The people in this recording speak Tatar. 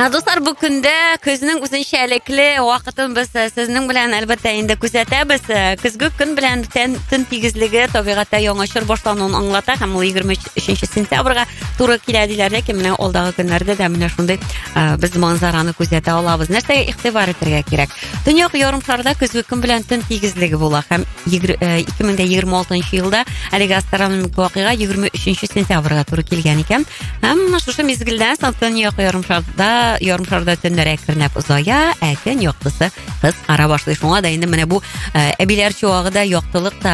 Dostlar, bu kunda kuzning o'zinchalikli vaqtini biz sizning bilan albatta endi kuzatamiz. Kuzgi kun bilan tun tegizligi tabiatda yong'oqlar boshlanishini anglatadi. Ham 23 sentyabrga to'g'ri keladilar, lekin mana oldagi kunlarda da mana shunday biz manzarani kuzata olamiz. Narsaga e'tibor etishga kerak. Dunyo yarim sharida kuzgi kun bilan tun tegizligi bo'ladi. Ham 2026-yilda haligi astronomik voqea 23 sentyabrga to'g'ri kelgan ekan. Hamma shu mezgildan dunyo yarim sharda tunlar kirnab uzoya, kun yoqtisi qiz qara boshlaydi. Shunga da endi mana bu abilar chog'ida yoqtiliq